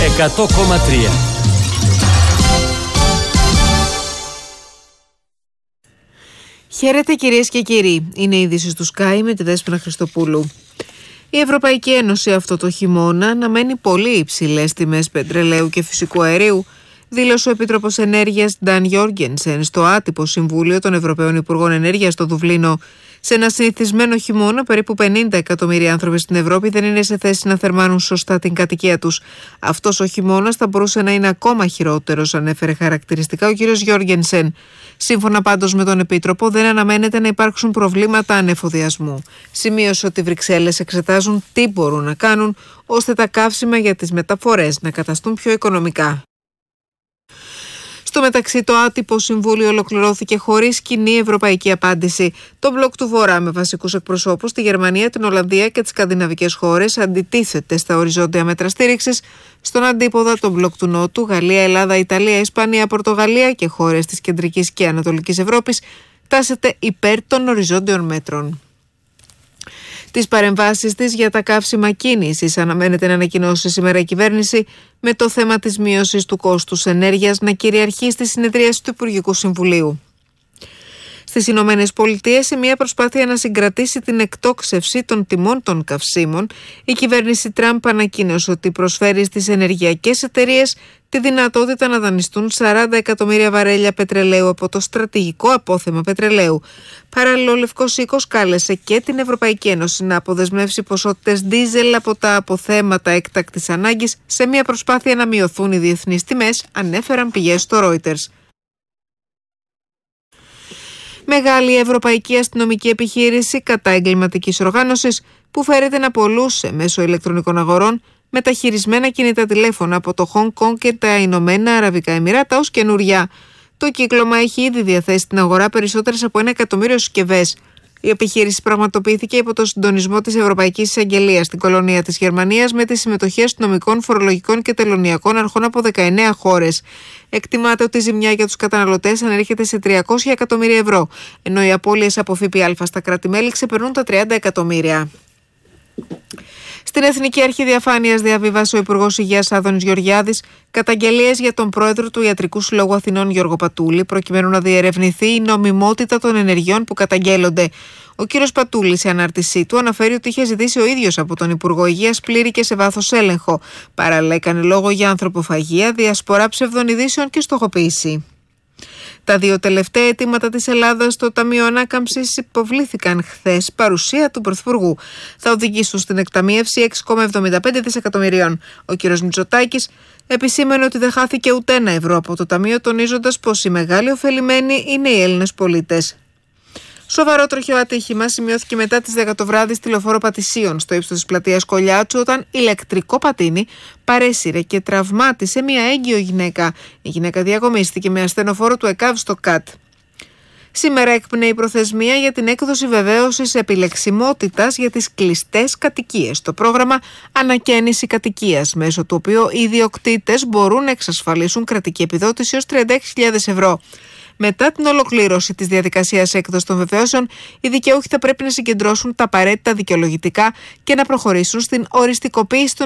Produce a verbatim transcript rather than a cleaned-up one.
εκατό κόμμα τρία. Χαίρετε κυρίες και κύριοι, είναι οι ειδήσεις του Sky με τη Δέσποινα Χριστοπούλου. Η Ευρωπαϊκή Ένωση αυτό το χειμώνα αναμένει πολύ υψηλές τιμές πετρελαίου και φυσικού αερίου, δήλωσε ο Επίτροπος Ενέργειας Νταν Γιόργενσεν στο άτυπο Συμβούλιο των Ευρωπαίων Υπουργών Ενέργειας στο Δουβλίνο. Σε ένα συνηθισμένο χειμώνα, περίπου πενήντα εκατομμύρια άνθρωποι στην Ευρώπη δεν είναι σε θέση να θερμάνουν σωστά την κατοικία τους. Αυτός ο χειμώνας θα μπορούσε να είναι ακόμα χειρότερος, ανέφερε χαρακτηριστικά ο κ. Γιόργενσεν. Σύμφωνα πάντως με τον Επίτροπο, δεν αναμένεται να υπάρξουν προβλήματα ανεφοδιασμού. Σημείωσε ότι οι Βρυξέλλες εξετάζουν τι μπορούν να κάνουν ώστε τα καύσιμα για τις μεταφορές να καταστούν πιο οικονομικά. Στο μεταξύ, το άτυπο συμβούλιο ολοκληρώθηκε χωρίς κοινή ευρωπαϊκή απάντηση. Το μπλοκ του Βορρά, με βασικούς εκπροσώπους τη Γερμανία, την Ολλανδία και τις σκανδιναβικές χώρες, αντιτίθεται στα οριζόντια μέτρα στήριξης. Στον αντίποδα, το μπλοκ του Νότου, Γαλλία, Ελλάδα, Ιταλία, Ισπανία, Πορτογαλία και χώρες της Κεντρικής και Ανατολικής Ευρώπης, τάσεται υπέρ των οριζόντιων μέτρων. Τις παρεμβάσεις της για τα καύσιμα κίνησης αναμένεται να ανακοινώσει σήμερα η κυβέρνηση, με το θέμα της μείωσης του κόστους ενέργειας να κυριαρχεί στη συνεδρίαση του Υπουργικού Συμβουλίου. Στις Ηνωμένες Πολιτείες, σε μια προσπάθεια να συγκρατήσει την εκτόξευση των τιμών των καυσίμων, η κυβέρνηση Τραμπ ανακοίνωσε ότι προσφέρει στις ενεργειακές εταιρείες τη δυνατότητα να δανειστούν σαράντα εκατομμύρια βαρέλια πετρελαίου από το στρατηγικό απόθεμα πετρελαίου. Παράλληλα, ο Λευκός Οίκος κάλεσε και την Ευρωπαϊκή Ένωση να αποδεσμεύσει ποσότητες ντίζελ από τα αποθέματα έκτακτης ανάγκης σε μια προσπάθεια να μειωθούν οι διεθνείς τιμές, ανέφεραν πηγές στο Reuters. Μεγάλη ευρωπαϊκή αστυνομική επιχείρηση κατά εγκληματικής οργάνωσης που φέρεται να πωλούσε μέσω ηλεκτρονικών αγορών μεταχειρισμένα κινητά τηλέφωνα από το Χονγκ Κονγκ και τα Ηνωμένα Αραβικά Εμιράτα ως καινούρια. Το κύκλωμα έχει ήδη διαθέσει στην αγορά περισσότερες από ένα εκατομμύριο συσκευές. Η επιχείρηση πραγματοποιήθηκε υπό το συντονισμό της Ευρωπαϊκής Εισαγγελίας στην κολονία της Γερμανίας με τη συμμετοχή αστυνομικών, φορολογικών και τελωνειακών αρχών από δεκαεννέα χώρες. Εκτιμάται ότι η ζημιά για τους καταναλωτές ανέρχεται σε τριακόσια εκατομμύρια ευρώ, ενώ οι απώλειες από ΦΠΑ στα κράτη-μέλη ξεπερνούν τα τριάντα εκατομμύρια. Στην Εθνική Αρχή Διαφάνειας διαβίβασε ο Υπουργός Υγείας Άδωνης Γεωργιάδης καταγγελίες για τον πρόεδρο του Ιατρικού Συλλόγου Αθηνών Γιώργο Πατούλη, προκειμένου να διερευνηθεί η νομιμότητα των ενεργειών που καταγγέλλονται. Ο κ. Πατούλης, σε ανάρτησή του, αναφέρει ότι είχε ζητήσει ο ίδιος από τον Υπουργό Υγείας πλήρη και σε βάθος έλεγχο. Παράλληλα, έκανε λόγο για ανθρωποφαγία, διασπορά ψευδών ειδήσεων και στοχοποίηση. Τα δύο τελευταία αιτήματα της Ελλάδας στο Ταμείο Ανάκαμψης υποβλήθηκαν χθες, παρουσία του Πρωθυπουργού. Θα οδηγήσουν στην εκταμείευση έξι κόμμα εβδομήντα πέντε δισεκατομμυρίων. Ο κ. Μητσοτάκης επισήμενε ότι δεν χάθηκε ούτε ένα ευρώ από το Ταμείο, τονίζοντας πως οι μεγάλοι ωφελημένοι είναι οι Έλληνες πολίτες. Σοβαρό τροχαίο ατύχημα σημειώθηκε μετά τις δέκα το βράδυ στη λεωφόρο Πατησίων, στο ύψος της πλατείας Κολιάτσου, όταν ηλεκτρικό πατίνι παρέσυρε και τραυμάτισε μια έγκυο γυναίκα. Η γυναίκα διαγωνίστηκε με ασθενοφόρο του ΕΚΑΒ στο ΚΑΤ. Σήμερα εκπνέει η προθεσμία για την έκδοση βεβαίωσης επιλεξιμότητας για τις κλειστές κατοικίες. Το πρόγραμμα Ανακαίνιση Κατοικίας, μέσω του οποίου οι ιδιοκτήτες μπορούν να εξασφαλίσουν κρατική επιδότηση ως τριάντα έξι χιλιάδες ευρώ. Μετά την ολοκλήρωση της διαδικασίας έκδοσης των βεβαίωσεων, οι δικαιούχοι θα πρέπει να συγκεντρώσουν τα απαραίτητα δικαιολογητικά και να προχωρήσουν στην οριστικοποίηση των